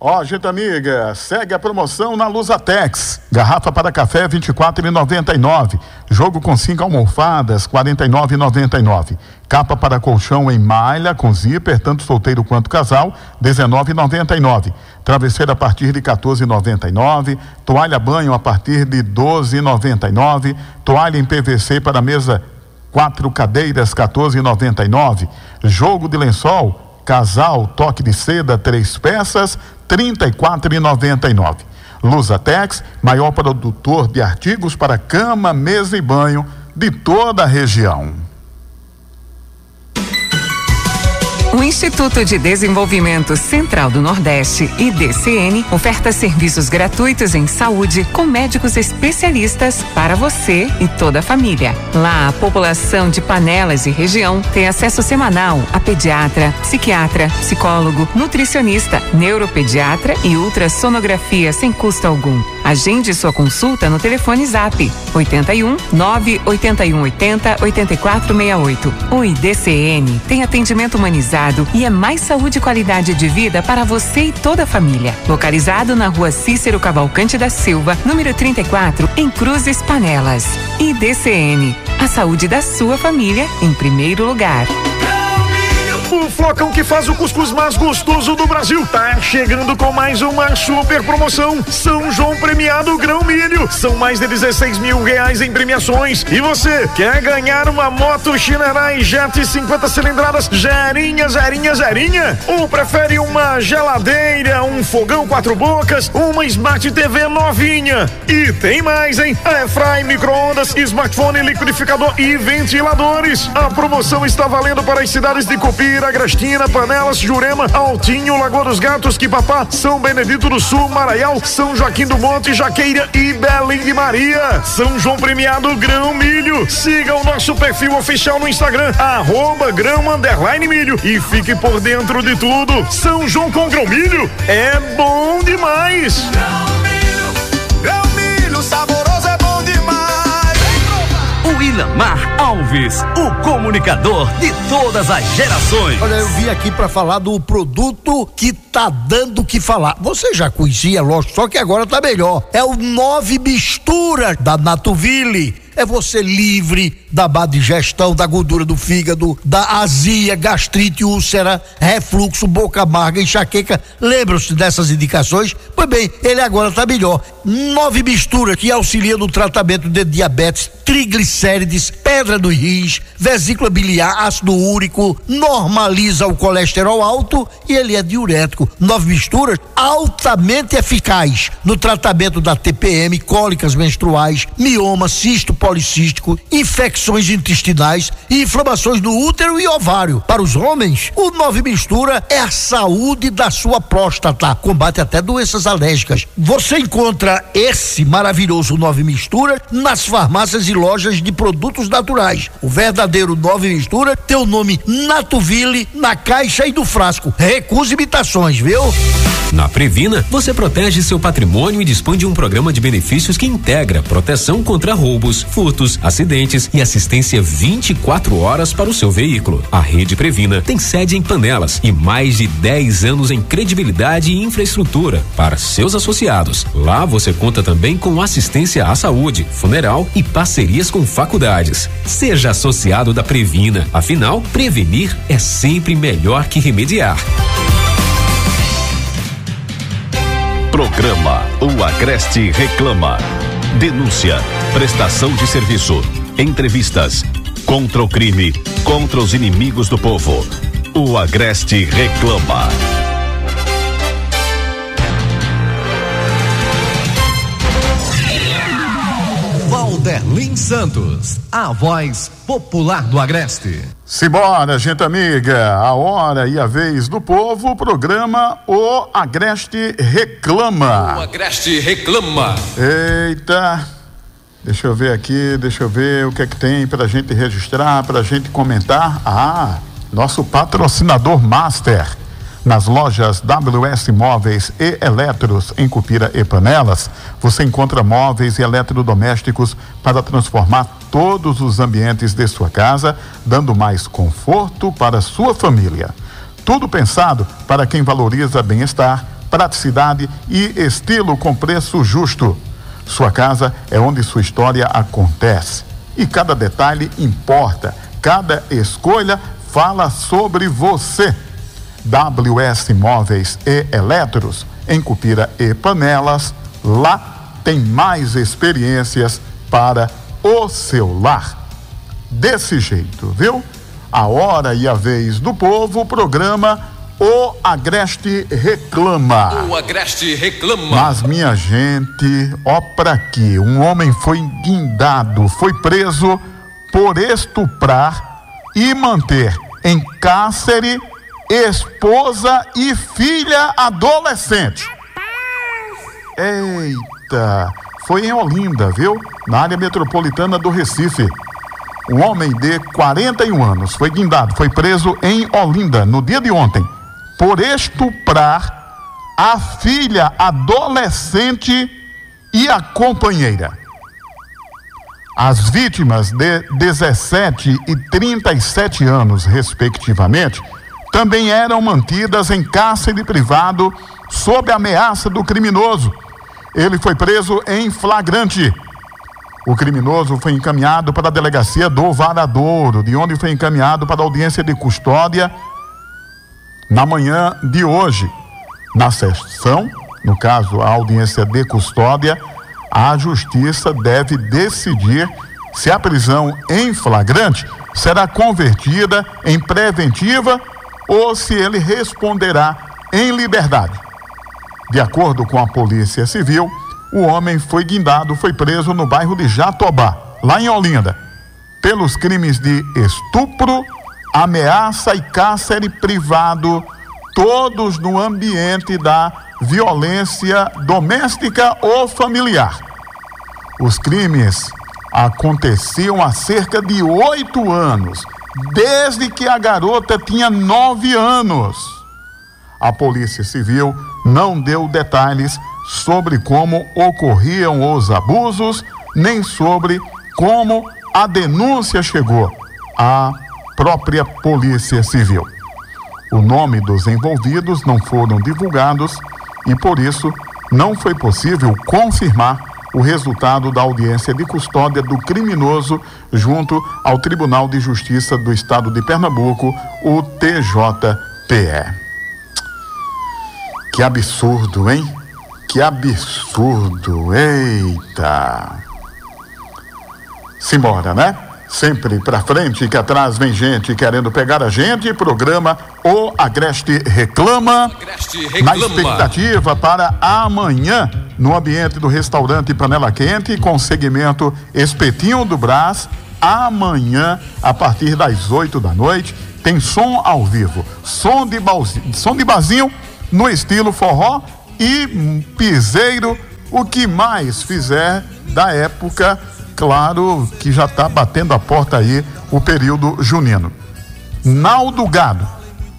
Ó, gente amiga, segue a promoção na Lusatex. Garrafa para café R$ 24,99. Jogo com 5 almofadas R$ 49,99. Capa para colchão em malha com zíper, tanto solteiro quanto casal, R$ 19,99. Travesseiro a partir de R$ 14,99. Toalha banho a partir de R$ 12,99. Toalha em PVC para mesa 4 cadeiras R$ 14,99. Jogo de lençol casal toque de seda 3 peças R$ 34,99. Lusatex, maior produtor de artigos para cama, mesa e banho de toda a região. O Instituto de Desenvolvimento Central do Nordeste, IDCN, oferta serviços gratuitos em saúde com médicos especialistas para você e toda a família. Lá, a população de Panelas e região tem acesso semanal a pediatra, psiquiatra, psicólogo, nutricionista, neuropediatra e ultrassonografia sem custo algum. Agende sua consulta no telefone Zap 81 981 80 8468. O IDCN tem atendimento humanizado e é mais saúde e qualidade de vida para você e toda a família. Localizado na Rua Cícero Cavalcante da Silva, número 34, em Cruzes, Panelas. IDCN, a saúde da sua família em primeiro lugar. O flocão que faz o cuscuz mais gostoso do Brasil tá chegando com mais uma super promoção. São João Premiado Grão Milho. São mais de R$16 mil em premiações. E você quer ganhar uma moto Shinerai Jet 50 cilindradas zerinha? Ou prefere uma geladeira, um fogão 4 bocas, uma Smart TV novinha? E tem mais, hein? Airfry, micro-ondas, smartphone, liquidificador e ventiladores. A promoção está valendo para as cidades de Copira, Agrestina, Panelas, Jurema, Altinho, Lagoa dos Gatos, Quipapá, São Benedito do Sul, Maraial, São Joaquim do Monte, Jaqueira e Belém de Maria. São João Premiado Grão Milho. Siga o nosso perfil oficial no Instagram, @grão_milho, e fique por dentro de tudo. São João com Grão Milho é bom demais. Grão Milho saboroso é bom demais. O Ilamar Alves, o comunicador de todas as gerações. Olha, eu vim aqui para falar do produto que tá dando o que falar. Você já conhecia, lógico, só que agora tá melhor. É o 9 Mistura da Natuville. É você livre da má digestão, da gordura do fígado, da azia, gastrite, úlcera, refluxo, boca amarga, enxaqueca. Lembram-se dessas indicações? Pois bem, ele agora tá melhor. 9 Mistura, que auxilia no tratamento de diabetes, triglicérides, pedra nos rins, vesícula biliar, ácido úrico, normaliza o colesterol alto e ele é diurético. 9 Misturas, altamente eficaz no tratamento da TPM, cólicas menstruais, mioma, cisto policístico, infecções intestinais e inflamações no útero e ovário. Para os homens, o 9 Mistura é a saúde da sua próstata, combate até doenças alérgicas. Você encontra esse maravilhoso 9 Mistura nas farmácias e lojas de produtos naturais. O verdadeiro 9 Mistura tem o nome Natuville na caixa e no frasco. Recuse imitações, viu? Na Previna, você protege seu patrimônio e dispõe de um programa de benefícios que integra proteção contra roubos, furtos, acidentes e assistência 24 horas para o seu veículo. A Rede Previna tem sede em Panelas e mais de 10 anos em credibilidade e infraestrutura para seus associados. Lá você conta também com assistência à saúde, funeral e parcerias com faculdades. Seja associado da Previna, afinal, prevenir é sempre melhor que remediar. Programa O Agreste Reclama. Denúncia, prestação de serviço, entrevistas, contra o crime, contra os inimigos do povo. O Agreste Reclama. Valderlin Santos, a voz popular do Agreste. Simbora, gente amiga, a hora e a vez do povo, o programa O Agreste Reclama. O Agreste Reclama. Eita, deixa eu ver aqui, o que é que tem pra gente registrar, pra gente comentar. Nosso patrocinador master. Nas lojas WS Móveis e Eletros em Cupira e Panelas, você encontra móveis e eletrodomésticos para transformar todos os ambientes de sua casa, dando mais conforto para sua família. Tudo pensado para quem valoriza bem-estar, praticidade e estilo com preço justo. Sua casa é onde sua história acontece. E cada detalhe importa. Cada escolha fala sobre você. WS Móveis e Eletros, em Cupira e Panelas. Lá tem mais experiências para o seu lar. Desse jeito, viu? A hora e a vez do povo, programa O Agreste Reclama. O Agreste Reclama. Mas, minha gente, ó pra aqui, um homem foi guindado, foi preso por estuprar e manter em cárcere esposa e filha adolescente. Eita, foi em Olinda, viu? Na área metropolitana do Recife. Um homem de 41 anos foi guindado, foi preso em Olinda no dia de ontem por estuprar a filha adolescente e a companheira. As vítimas de 17 e 37 anos, respectivamente, também eram mantidas em cárcere privado sob ameaça do criminoso. Ele foi preso em flagrante. O criminoso foi encaminhado para a delegacia do Varadouro, de onde foi encaminhado para a audiência de custódia na manhã de hoje. Na sessão, no caso, a audiência de custódia, a justiça deve decidir se a prisão em flagrante será convertida em preventiva ou se ele responderá em liberdade. De acordo com a Polícia Civil, o homem foi guindado, foi preso no bairro de Jatobá, lá em Olinda, pelos crimes de estupro, ameaça e cárcere privado, todos no ambiente da violência doméstica ou familiar. Os crimes aconteciam há cerca de 8 anos, desde que a garota tinha 9 anos. A Polícia Civil não deu detalhes sobre como ocorriam os abusos, nem sobre como a denúncia chegou à própria Polícia Civil. O nome dos envolvidos não foram divulgados e, por isso, não foi possível confirmar o resultado da audiência de custódia do criminoso junto ao Tribunal de Justiça do Estado de Pernambuco, o TJPE. Que absurdo, hein? Que absurdo, eita! Simbora, né? Sempre pra frente, que atrás vem gente querendo pegar a gente. Programa O Agreste Reclama. Na expectativa para amanhã, no ambiente do restaurante Panela Quente, com segmento Espetinho do Brás. Amanhã, a partir das 8 da noite, tem som ao vivo. Som de barzinho no estilo forró e piseiro, o que mais fizer da época. Claro que já está batendo a porta aí o período junino. Naldo Gado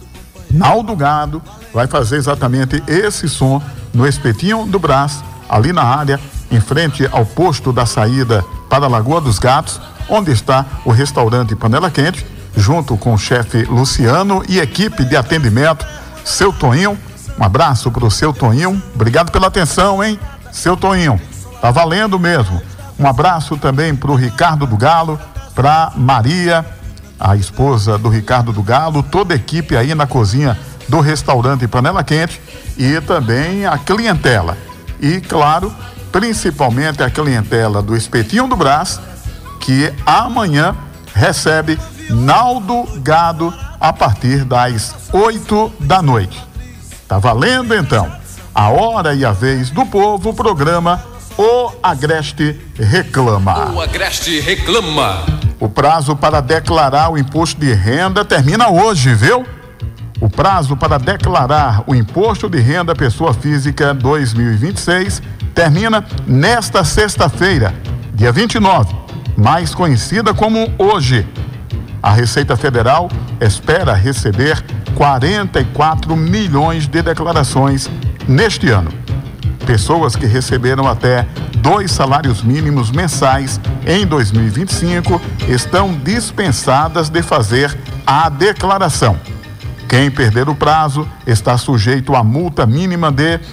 vai fazer exatamente esse som no Espetinho do Brás, ali na área, em frente ao posto da saída para a Lagoa dos Gatos, onde está o restaurante Panela Quente, junto com o chefe Luciano e equipe de atendimento, seu Toninho. Um abraço para o seu Toninho, obrigado pela atenção, hein, seu Toninho, tá valendo mesmo. Um abraço também para o Ricardo do Galo, para Maria, a esposa do Ricardo do Galo, toda a equipe aí na cozinha do restaurante Panela Quente e também a clientela. E, claro, principalmente a clientela do Espetinho do Brás, que amanhã recebe Naldo Gado a partir das 8 da noite. Tá valendo então? A hora e a vez do povo, programa O Agreste Reclama. O Agreste Reclama. O prazo para declarar o imposto de renda termina hoje, viu? O prazo para declarar o imposto de renda pessoa física 2026 termina nesta sexta-feira, dia 29, mais conhecida como hoje. A Receita Federal espera receber 44 milhões de declarações neste ano. Pessoas que receberam até 2 salários mínimos mensais em 2025 estão dispensadas de fazer a declaração. Quem perder o prazo está sujeito à multa mínima de R$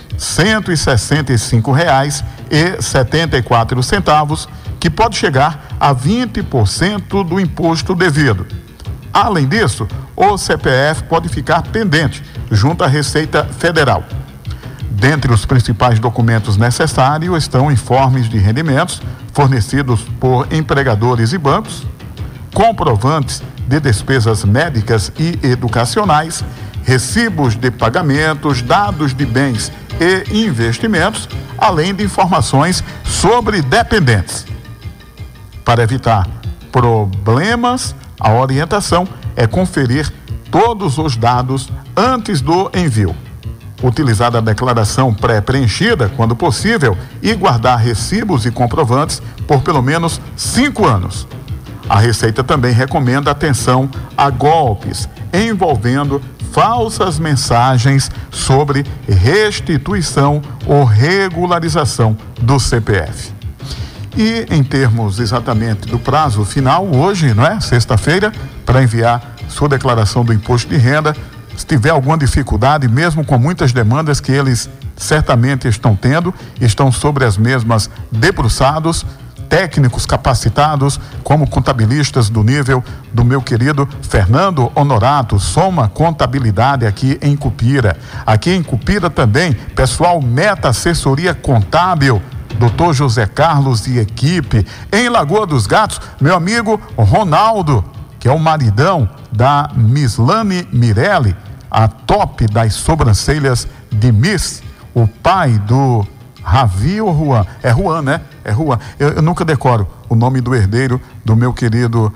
165,74, que pode chegar a 20% do imposto devido. Além disso, o CPF pode ficar pendente junto à Receita Federal. Dentre os principais documentos necessários estão informes de rendimentos fornecidos por empregadores e bancos, comprovantes de despesas médicas e educacionais, recibos de pagamentos, dados de bens e investimentos, além de informações sobre dependentes. Para evitar problemas, a orientação é conferir todos os dados antes do envio. Utilizar a declaração pré-preenchida, quando possível, e guardar recibos e comprovantes por pelo menos 5 anos. A Receita também recomenda atenção a golpes envolvendo falsas mensagens sobre restituição ou regularização do CPF. E em termos exatamente do prazo final, hoje, não é? Sexta-feira, para enviar sua declaração do imposto de renda, se tiver alguma dificuldade, mesmo com muitas demandas que eles certamente estão tendo, estão sobre as mesmas debruçados, técnicos capacitados, como contabilistas do nível do meu querido Fernando Honorato, Soma Contabilidade aqui em Cupira. Aqui em Cupira também, pessoal Meta Assessoria Contábil, Dr. José Carlos e equipe. Em Lagoa dos Gatos, meu amigo Ronaldo, que é o maridão da Mislane Mirelli, a top das sobrancelhas de Miss, o pai do Ravi ou Juan? É Juan, né? É Juan. Eu nunca decoro o nome do herdeiro do meu querido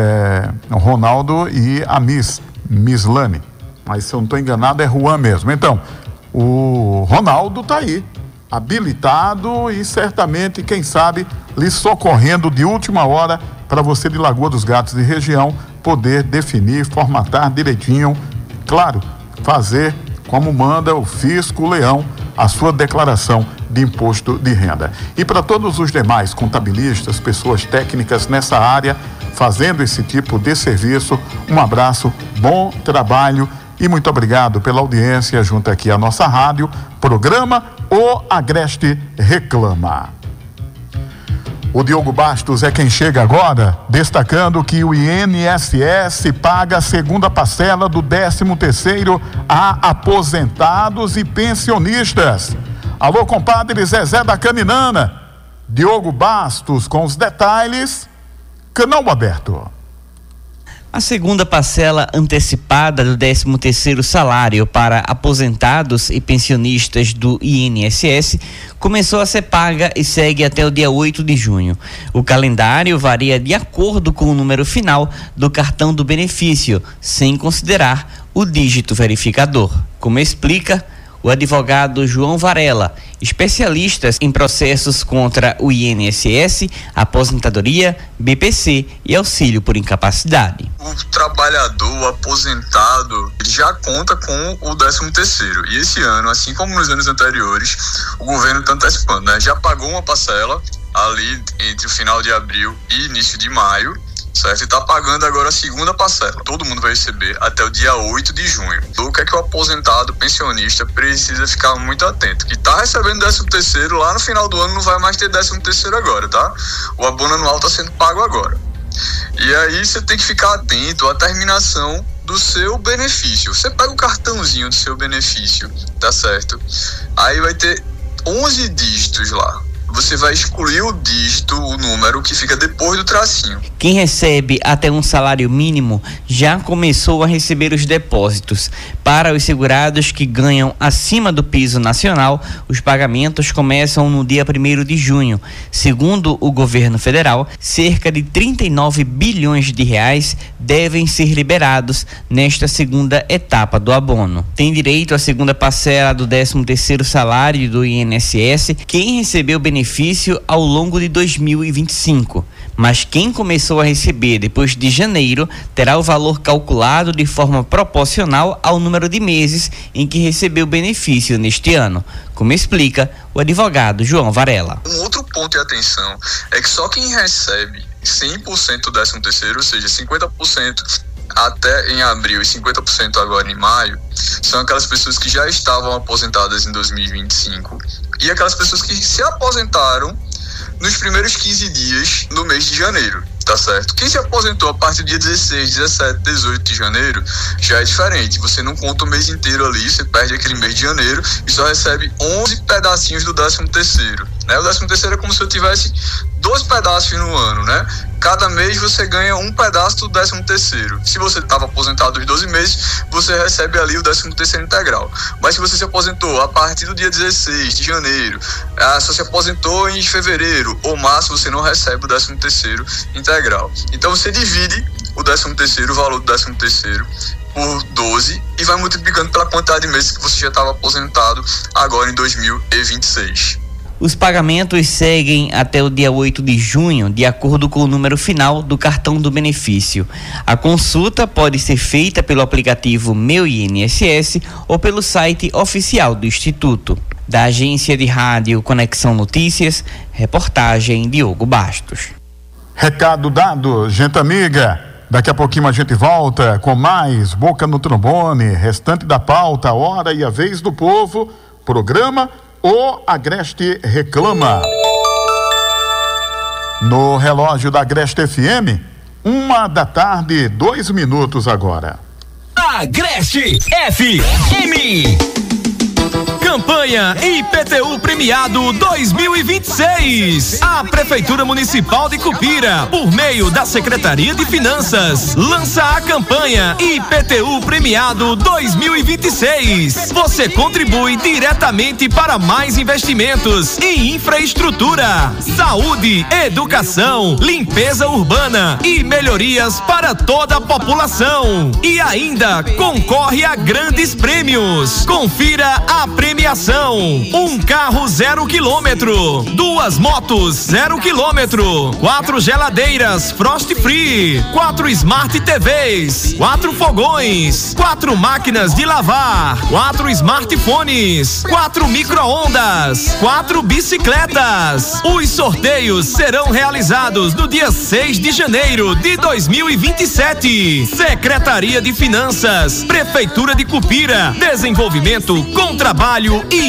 Ronaldo e a Mislane. Mas se eu não estou enganado, é Juan mesmo. Então, o Ronaldo está aí, habilitado e certamente, quem sabe, lhe socorrendo de última hora para você de Lagoa dos Gatos e região poder definir, formatar direitinho, claro, fazer como manda o Fisco Leão a sua declaração de imposto de renda. E para todos os demais contabilistas, pessoas técnicas nessa área, fazendo esse tipo de serviço, um abraço, bom trabalho e muito obrigado pela audiência junto aqui à nossa rádio, programa O Agreste Reclama. O Diogo Bastos é quem chega agora, destacando que o INSS paga a segunda parcela do 13º a aposentados e pensionistas. Alô, compadre Zezé da Caninana. Diogo Bastos com os detalhes. Canal aberto. A segunda parcela antecipada do 13º salário para aposentados e pensionistas do INSS começou a ser paga e segue até o dia 8 de junho. O calendário varia de acordo com o número final do cartão do benefício, sem considerar o dígito verificador, como explica o advogado João Varela, especialista em processos contra o INSS, aposentadoria, BPC e auxílio por incapacidade. O trabalhador, o aposentado, ele já conta com o 13º. E esse ano, assim como nos anos anteriores, o governo está antecipando, né? Já pagou uma parcela ali entre o final de abril e início de maio, certo? E está pagando agora a segunda parcela. Todo mundo vai receber até o dia 8 de junho. O que é que o aposentado, pensionista, precisa ficar muito atento? Que está recebendo 13º, lá no final do ano não vai mais ter 13º agora, tá? O abono anual está sendo pago agora. E aí você tem que ficar atento à terminação do seu benefício. Você pega o cartãozinho do seu benefício, tá certo? Aí vai ter 11 dígitos lá. Você vai excluir o dígito, o número que fica depois do tracinho. Quem recebe até um salário mínimo já começou a receber os depósitos. Para os segurados que ganham acima do piso nacional, os pagamentos começam no dia 1º de junho. Segundo o governo federal, cerca de 39 bilhões de reais devem ser liberados nesta segunda etapa do abono. Tem direito à segunda parcela do 13º salário do INSS quem recebeu benefício ao longo de 2025. Mas quem começou a receber depois de janeiro terá o valor calculado de forma proporcional ao número de meses em que recebeu benefício neste ano, como explica o advogado João Varela. Um outro ponto de atenção é que só quem recebe 100% do 13º, ou seja, 50% até em abril e 50% agora em maio, são aquelas pessoas que já estavam aposentadas em 2025 e aquelas pessoas que se aposentaram nos primeiros 15 dias do mês de janeiro, tá certo? Quem se aposentou a partir do dia 16, 17, 18 de janeiro já é diferente. Você não conta o mês inteiro ali, você perde aquele mês de janeiro e só recebe 11 pedacinhos do 13º, né? O 13º é como se eu tivesse 12 pedaços no ano, né? Cada mês você ganha um pedaço do 13º. Se você estava aposentado os 12 meses, você recebe ali o 13º integral. Mas se você se aposentou a partir do dia 16 de janeiro, se você aposentou em fevereiro ou março, você não recebe o 13º integral. Então você divide o 13º, o valor do 13º, por 12 e vai multiplicando pela quantidade de meses que você já estava aposentado agora em 2026. Os pagamentos seguem até o dia 8 de junho, de acordo com o número final do cartão do benefício. A consulta pode ser feita pelo aplicativo Meu INSS ou pelo site oficial do Instituto. Da agência de rádio Conexão Notícias, reportagem Diogo Bastos. Recado dado, gente amiga. Daqui a pouquinho a gente volta com mais Boca no Trombone, restante da pauta, a hora e a vez do povo, programa O Agreste Reclama. No relógio da Agreste FM, 1h da tarde, 2 minutos agora. Agreste FM. Campanha IPTU Premiado 2026. A Prefeitura Municipal de Cupira, por meio da Secretaria de Finanças, lança a campanha IPTU Premiado 2026. Você contribui diretamente para mais investimentos em infraestrutura, saúde, educação, limpeza urbana e melhorias para toda a população. E ainda concorre a grandes prêmios. Confira a premiação: um carro 0 km, 2 motos 0 km, 4 geladeiras Frost Free, 4 Smart TVs, 4 fogões, 4 máquinas de lavar, 4 smartphones, 4 micro-ondas, 4 bicicletas. Os sorteios serão realizados no dia 6 de janeiro de 2027. Secretaria de Finanças, Prefeitura de Cupira, Desenvolvimento com Trabalho e